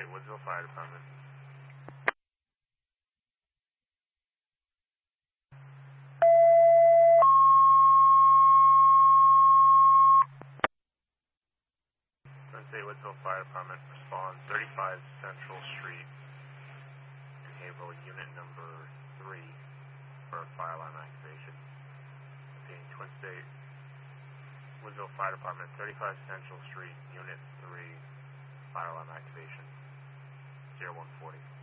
State Woodsville Fire Department. Sun State Woodsville Fire Department, respond 35 Central Street in Haverhill, unit number 3 for fire alarm activation. Being Twin State Woodsville Fire Department, 35 Central Street, unit 3, fire alarm activation, 0140.